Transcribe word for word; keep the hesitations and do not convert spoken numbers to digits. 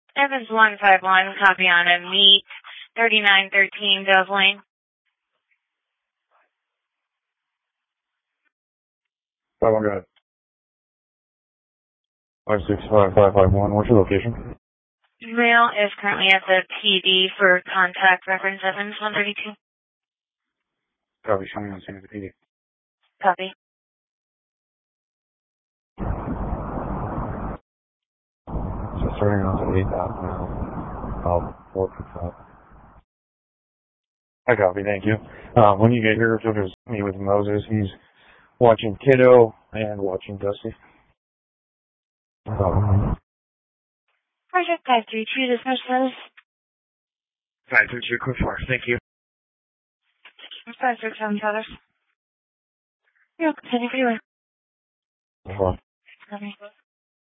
Evans one five one, copy on a meet, thirty-nine thirteen Dove Lane. five one, go ahead. five six five five five one, what's your location? Male is currently at the P D for contact reference Evans one thirty-two. Copy, showing on scene at the P D. Copy. So starting off at eight thousand now. I'll work with that. I copy, thank you. Uh, when you get here, you'll just meet with Moses. He's watching Kiddo and watching Dusty. Um, Project five three two, dismisses. five three two, quick fire, thank you. five three seven, Brothers. You'll continue for you. Uh-huh. Copy.